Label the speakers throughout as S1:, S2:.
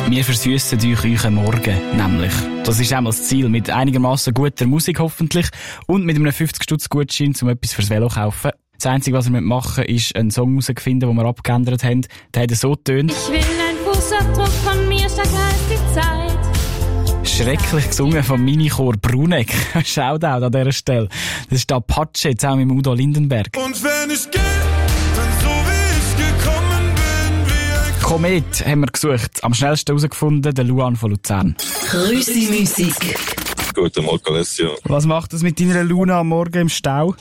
S1: Wir versüssen euch euren Morgen, nämlich. Das ist einmal das Ziel, mit einigermaßen guter Musik hoffentlich und mit einem 50-Stutz-Gutschein, um etwas fürs Velo zu kaufen. Das Einzige, was wir machen müssen, ist einen Song herausfinden, den wir abgeändert haben. Der hat so getönt.
S2: Ich will ein Fußabdruck von mir, stärker als die Zeit.
S1: Schrecklich gesungen vom Minichor Bruneck. Shoutout an dieser Stelle. Das ist der Apache, zusammen mit Udo Lindenberg.
S3: Und wenn ich gehe, dann so wie ich gekommen bin, wie ein
S1: Komet haben wir gesucht. Am schnellsten herausgefunden, der Luan von Luzern.
S4: Grüßi-Musik.
S5: Guten Morgen, Alessio.
S1: Was macht das mit deiner Luna am Morgen im Stau?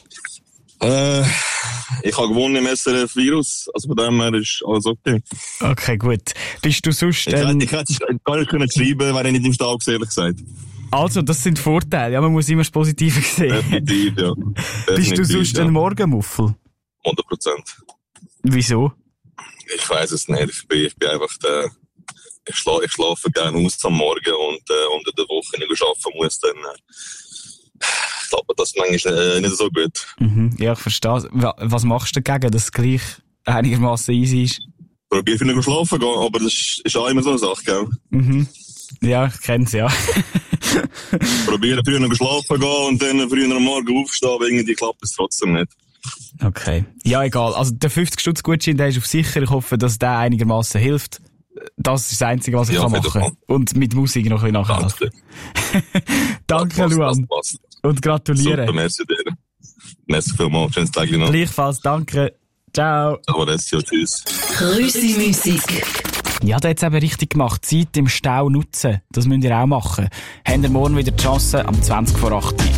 S5: Ich habe gewonnen im SRF-Virus, also von dem her ist alles okay.
S1: Okay, gut. Bist du sonst...
S5: Ich hätte es gar nicht können schreiben, wäre ich nicht im Stau gewesen, ehrlich gesagt.
S1: Also, das sind Vorteile. Ja, man muss immer das Positive sehen.
S5: Definitiv, ja.
S1: Bist du sonst ein Morgenmuffel?
S5: 100%.
S1: Wieso?
S5: Ich weiss es nicht. Ich bin einfach der... Ich schlafe gerne aus am Morgen und unter der Woche nicht arbeiten muss, dann... Ich glaube, das ist manchmal nicht so gut.
S1: Ja, ich verstehe. Was machst du dagegen, dass es gleich einigermaßen easy ist?
S5: Probier früher schlafen gehen, aber das ist auch immer so eine Sache, gell?
S1: Ja, ich kenn's, ja.
S5: Probieren früher schlafen gehen und dann früher am Morgen aufstehen, aber irgendwie klappt es trotzdem nicht.
S1: Okay. Ja, egal. Also der 50-Stutz-Gutschein, der ist auf sicher. Ich hoffe, dass der einigermaßen hilft. Das ist das Einzige, was ich machen kann. Und mit Musik noch ein bisschen nachhelfen. Danke, Luan.
S5: Passt.
S1: Und gratuliere.
S5: Super, merci dir. Merci vielmals. Schönes Tag noch.
S1: Gleichfalls, danke. Ciao.
S5: Alessio, tschüss.
S4: Grüßi-Musik.
S1: Ja, da hat es eben richtig gemacht. Zeit im Stau nutzen. Das müsst ihr auch machen. Habt ihr morgen wieder die Chance am 20 vor 8 Uhr.